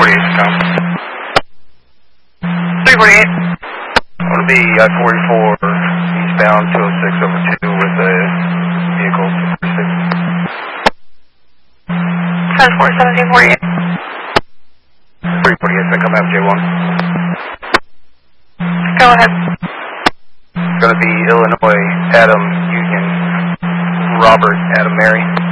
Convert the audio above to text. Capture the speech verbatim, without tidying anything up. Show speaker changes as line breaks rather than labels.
forty-eight, come.
three forty-eight.
It'll be I forty-four eastbound two oh six over two with a vehicle.
ten four seventeen forty-eight.
three forty-eight, then come out J one.
Go ahead.
It's going to be Illinois, Adam, Union, Robert, Adam, Mary.